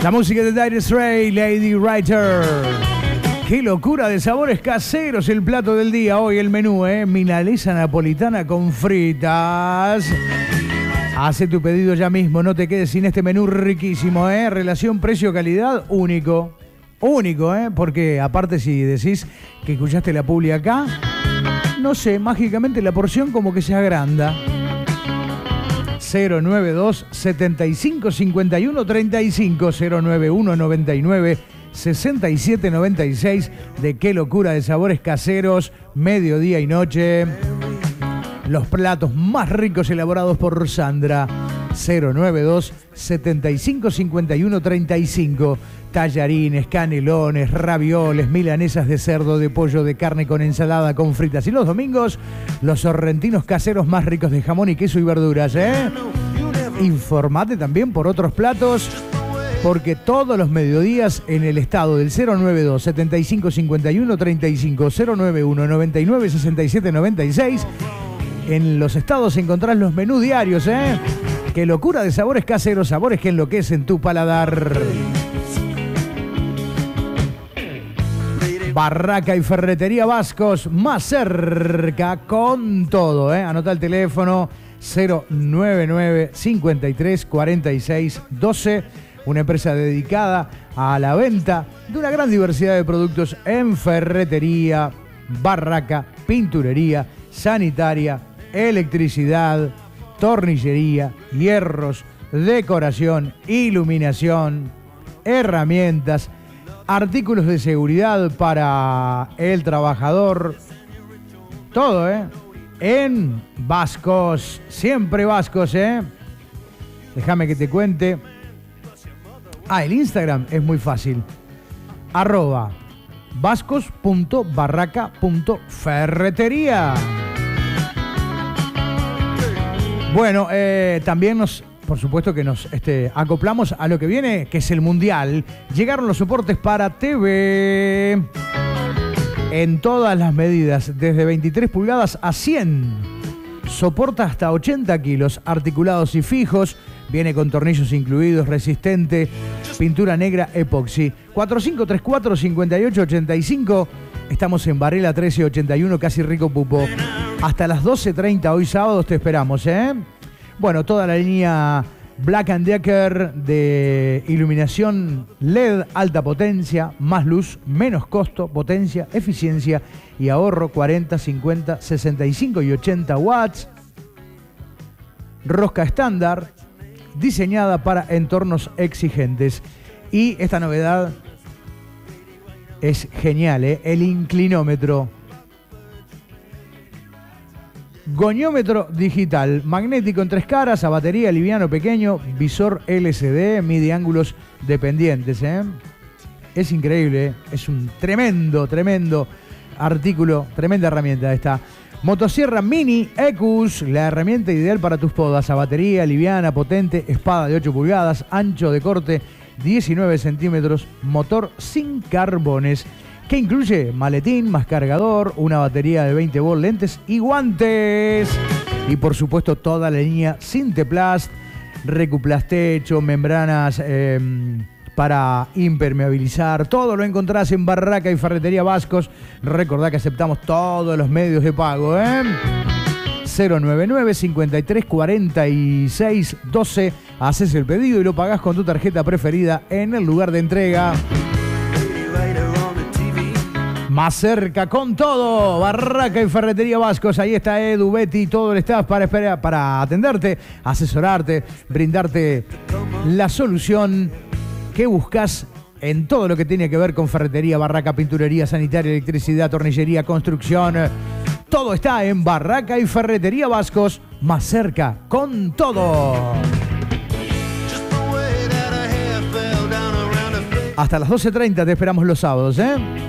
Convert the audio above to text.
La música de Dire Straits, Lady Writer. Qué locura de sabores caseros el plato del día. Hoy el menú, milanesa napolitana con fritas. Hace tu pedido ya mismo, no te quedes sin este menú riquísimo, Relación precio-calidad único. Único, porque aparte si decís que escuchaste la publi acá, no sé, mágicamente la porción como que se agranda. 092 75 51 35 091 99 67 96 de Qué locura de sabores caseros, mediodía y noche. Los platos más ricos elaborados por Sandra. 092 75 51 35. Tallarines, canelones, ravioles, milanesas de cerdo, de pollo, de carne con ensalada, con fritas. Y los domingos, los sorrentinos caseros más ricos de jamón y queso y verduras, Informate también por otros platos, porque todos los mediodías en el estado del 092 75 51 35 091 99 67 96 en los estados encontrás los menús diarios, Qué locura de sabores caseros, sabores que enloquecen tu paladar. Barraca y Ferretería Vascos, más cerca con todo, Anota el teléfono 099 53 46 12. Una empresa dedicada a la venta de una gran diversidad de productos en ferretería, barraca, pinturería, sanitaria, electricidad, tornillería, hierros, decoración, iluminación, herramientas, artículos de seguridad para el trabajador. Todo, en Vascos, siempre Vascos, Déjame que te cuente. El Instagram es muy fácil. @vascos.barraca.ferretería. Bueno, también por supuesto que nos acoplamos a lo que viene, que es el Mundial. Llegaron los soportes para TV en todas las medidas, desde 23 pulgadas a 100. Soporta hasta 80 kilos, articulados y fijos. Viene con tornillos incluidos, resistente, pintura negra, epoxi. 4534-5885. Estamos en Varela 1381, casi Rico Pupo. Hasta las 12:30 hoy sábados te esperamos, Bueno, toda la línea Black & Decker de iluminación LED, alta potencia, más luz, menos costo, potencia, eficiencia y ahorro, 40, 50, 65 y 80 watts. Rosca estándar, diseñada para entornos exigentes. Y esta novedad es genial, el inclinómetro. Goniómetro digital, magnético en 3 caras, a batería, liviano, pequeño, visor LCD, mide ángulos dependientes. Es increíble, es un tremendo artículo, tremenda herramienta esta. Motosierra Mini Ecus, la herramienta ideal para tus podas, a batería, liviana, potente, espada de 8 pulgadas, ancho de corte 19 centímetros, motor sin carbones, que incluye maletín, más cargador, una batería de 20 volt, lentes y guantes. Y por supuesto toda la línea Sinteplast, Recuplast techo, membranas para impermeabilizar. Todo lo encontrás en Barraca y Ferretería Vascos. Recordá que aceptamos todos los medios de pago, 099 53 46 12. Haces el pedido y lo pagás con tu tarjeta preferida en el lugar de entrega. Más cerca con todo, Barraca y Ferretería Vascos. Ahí está Edu, Betty, todo el staff para atenderte, asesorarte, brindarte la solución que buscas en todo lo que tiene que ver con ferretería, barraca, pinturería, sanitaria, electricidad, tornillería, construcción. Todo está en Barraca y Ferretería Vascos. Más cerca con todo. Hasta las 12:30 te esperamos los sábados,